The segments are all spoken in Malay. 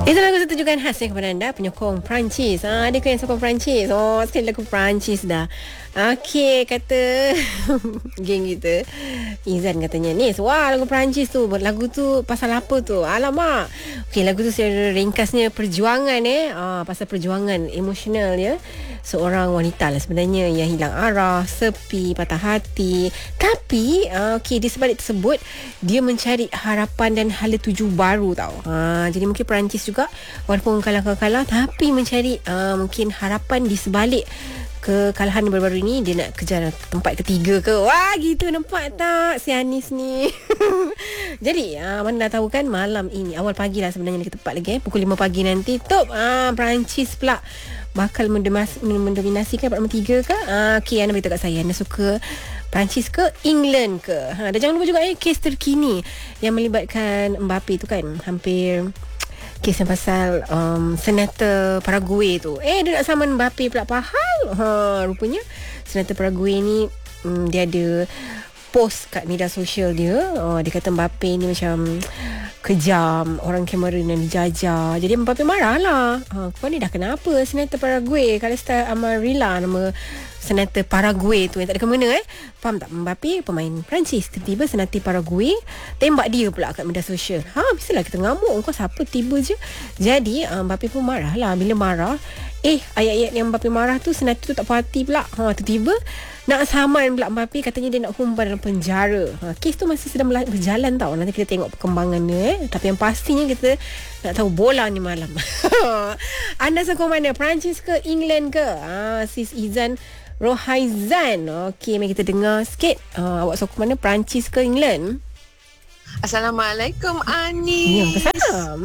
Itu lagu satu juga khas kepada anda, penyokong Perancis. Ada ke yang sokong Perancis? Oh, sekali lagu Perancis dah. Okey, kata geng kita Izan katanya, Nis, wah lagu Perancis tu, lagu tu pasal apa tu? Alamak. Okey, lagu tu secara ringkasnya perjuangan pasal perjuangan emosional ya. Seorang wanita lah sebenarnya yang hilang arah, sepi, patah hati. Tapi okey, di sebalik tersebut dia mencari harapan dan hala tuju baru tau. Jadi mungkin Perancis juga walaupun kalah tapi mencari mungkin harapan di sebalik kekalahan baru-baru ini. Dia nak kejar tempat ketiga ke. Wah, gitu nampak tak si Anis ni. Jadi mana dah tahu kan, malam ini awal pagi lah sebenarnya lebih tepat lagi pukul 5 pagi nanti top Perancis pula bakal mendominasikan part nombor 3 ke. Okay, anda beritahu kat saya, anda suka Perancis ke England ke? Dan jangan lupa juga kes terkini yang melibatkan Mbappe tu kan, hampir kes yang pasal senator Paraguay tu. Dia nak saman Mbappe pula pahal. Rupanya senator Paraguay ni dia ada post kat media sosial dia. Dia kata Mbappe ni macam kejam, orang Cameroon yang dijajah. Jadi Mbappe marah lah. Kau ni dah kenapa senator Paraguay? Kalau style Amarilla nama senator Paraguay tu yang tak ada kemana Faham tak? Mbappe pemain Perancis, tiba-tiba senator Paraguay tembak dia pula kat media sosial. Biasalah kita ngamuk, kau siapa tiba je. Jadi Mbappe pun marah lah. Bila marah, ayat-ayat yang Mbappe marah tu senator tu tak puas hati pula. Tiba-tiba nak saman pula Mbappe, katanya dia nak humban dalam penjara. Kes tu masih sedang berjalan tau. Nanti kita tengok perkembangan dia. Tapi yang pastinya kita nak tahu bola ni malam. Anda sokong mana? Perancis ke England ke? Sis Izan Rohaizan. Okey, mari kita dengar sikit. Awak sokong mana? Perancis ke England? Assalamualaikum Anis. Ya, salam.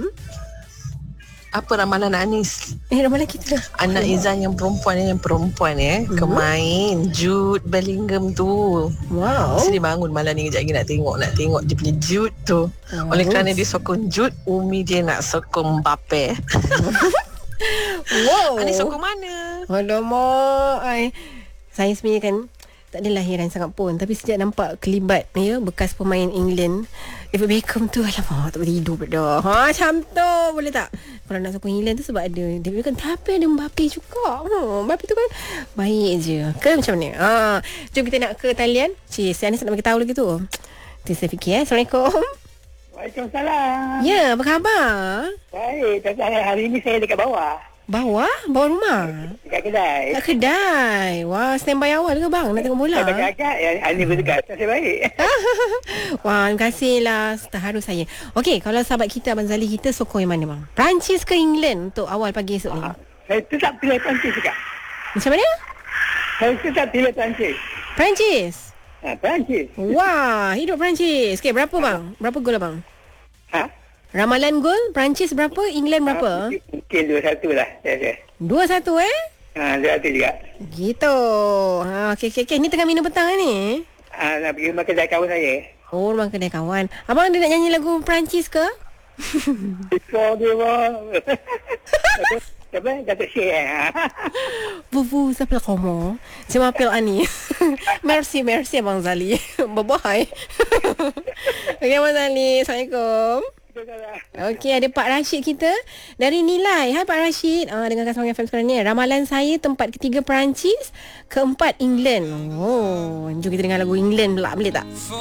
Apa ramalan Anis? Ramalan kita. Anak Izan yang perempuan Kemain Jude Bellingham tu. Wow. Mesti dia bangun malam ni kejap lagi nak tengok dia punya Jude tu. Oleh kerana dia sokong Jude, Umi dia nak sokong Mbappe. Wow. Anis sokong mana? Alamak. Saya sebenarnya kan tak ada lahiran sangat pun, tapi sejak nampak kelibat bekas pemain England David Beckham tu, alamak, tak boleh tidur dah. Macam tu, boleh tak? Kalau nak sokong England tu sebab ada David Beckham, tapi ada Mbappe juga. Mbappe tu kan baik je ke macam mana? Jom kita nak ke talian. Saya nak bagi tahu lagi tu. Tu saya fikir. Assalamualaikum. Waalaikumsalam. Ya, apa khabar? Baik, tapi hari ni saya dekat bawah. Bawah rumah? Dekat kedai. Kat kedai. Wah, standby awal ke bang? Nak tengok bola? Saya agak-agak Ani berdekat. Saya baik. Wah, terima kasih lah. Terharu saya. Okey, kalau sahabat kita Abang Zali, kita sokong yang mana bang? Perancis ke England untuk awal pagi esok ni? Saya tetap pilih Perancis juga. Macam mana? Saya tetap pilih Perancis. Perancis? Perancis. Wah, hidup Perancis. Okey, berapa bang? Berapa gol abang? Ramalan gol Perancis berapa? England berapa? Mungkin 2-1 lah. 2-1 2-1 juga. Gitu. Okey. Ni tengah minum petang ni? Nak pergi rumah kedai kawan saya. Oh, rumah kedai kawan. Abang ada nak nyanyi lagu Perancis ke? Before they were... Siapa? Datuk Syekh. Vous appelez comment? Je m'appelle Annie. Merci Abang Zali. Bye-bye. Okay, Abang Zali. Assalamualaikum. Okey, ada Pak Rashid kita dari Nilai. Hai Pak Rashid. Dengarkan Semangat FM sekarang ni. Ramalan saya tempat ketiga Perancis, keempat England. Jom kita dengar lagu England pula. Boleh tak?